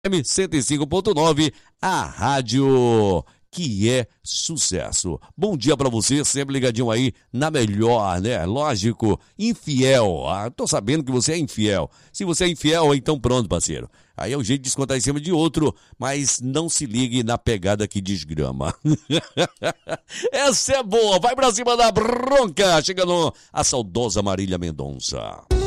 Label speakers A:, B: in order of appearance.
A: 105.9, a rádio que é sucesso. Bom dia pra você, sempre ligadinho aí na melhor, né? Lógico, infiel. Tô sabendo que você é infiel. Se você é infiel, então pronto, parceiro. Aí é o jeito de descontar em cima de outro, mas não se ligue na pegada que desgrama. Essa é boa, vai pra cima da bronca. Chegando a saudosa Marília Mendonça.